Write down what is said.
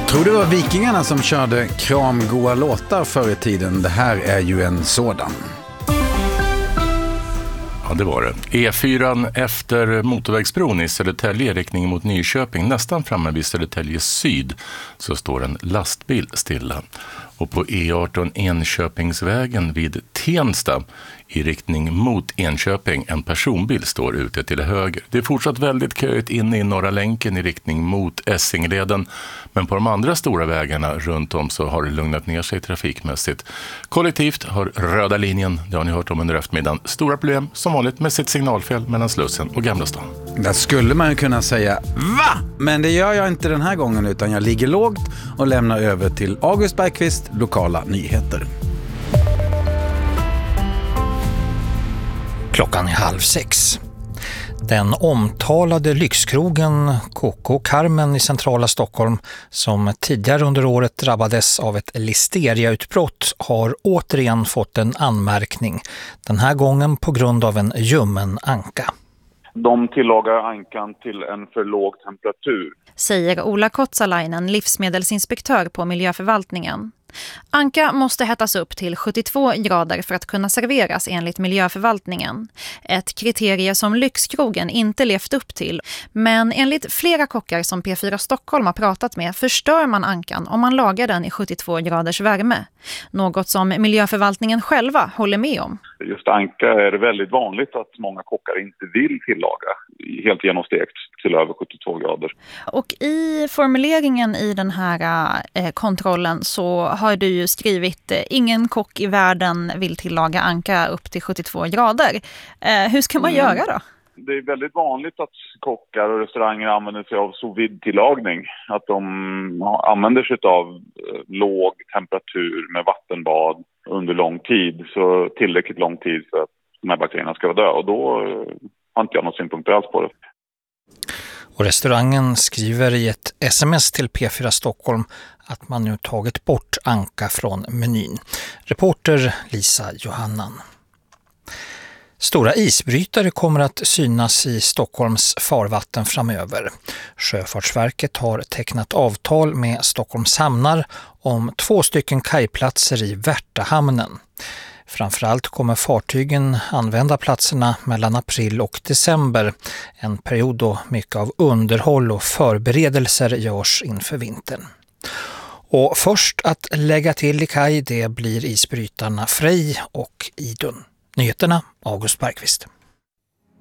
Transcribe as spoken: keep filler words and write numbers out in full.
Tror det var vikingarna som körde kramgoa låtar förr i tiden. Det här är ju en sådan. Ja, det var det. E fyra efter motorvägsbron i Södertälje riktning mot Nyköping, nästan framme vid Södertälje syd, så står en lastbil stilla. Och på E arton Enköpingsvägen vid Tensta i riktning mot Enköping, en personbil står ute till höger. Det är fortsatt väldigt köigt inne i Norra länken i riktning mot Essingleden, men på de andra stora vägarna runt om så har det lugnat ner sig trafikmässigt. Kollektivt har röda linjen, det har ni hört om under eftermiddagen, stora problem som vanligt med sitt signalfel mellan Slussen och Gamla stan. Där skulle man kunna säga va? Men det gör jag inte den här gången, utan jag ligger lågt och lämnar över till August Bergqvist, lokala nyheter. Klockan är halv sex. Den omtalade lyxkrogen K K Carmen i centrala Stockholm, som tidigare under året drabbades av ett listeriautbrott, har återigen fått en anmärkning. Den här gången på grund av en ljummen anka. De tillagar ankan till en för låg temperatur, säger Ola Kotsalainen, livsmedelsinspektör på miljöförvaltningen. Anka måste hettas upp till sjuttiotvå grader för att kunna serveras enligt miljöförvaltningen. Ett kriterie som lyxkrogen inte levt upp till. Men enligt flera kockar som P fyra Stockholm har pratat med förstör man ankan om man lagar den i sjuttiotvå graders värme. Något som miljöförvaltningen själva håller med om. Just anka är det väldigt vanligt att många kockar inte vill tillaga helt genomstekt till över sjuttiotvå grader. Och i formuleringen i den här eh, kontrollen så har du ju skrivit eh, ingen kock i världen vill tillaga anka upp till sjuttiotvå grader. Eh, hur ska man mm. göra då? Det är väldigt vanligt att kockar och restauranger använder sig av sous vide-tillagning. Att de använder sig av låg temperatur med vattenbad under lång tid. Så tillräckligt lång tid för att de här bakterierna ska vara dö. Och då har inte jag någon synpunkt alls på det. Och restaurangen skriver i ett sms till P fyra Stockholm att man nu tagit bort anka från menyn. Reporter Lisa Johannan. Stora isbrytare kommer att synas i Stockholms farvatten framöver. Sjöfartsverket har tecknat avtal med Stockholms hamnar om två stycken kajplatser i Värtahamnen. Framförallt kommer fartygen använda platserna mellan april och december, en period då mycket av underhåll och förberedelser görs inför vintern. Och först att lägga till i kaj, det blir isbrytarna Frej och Idun. Nyheterna, August Bergqvist.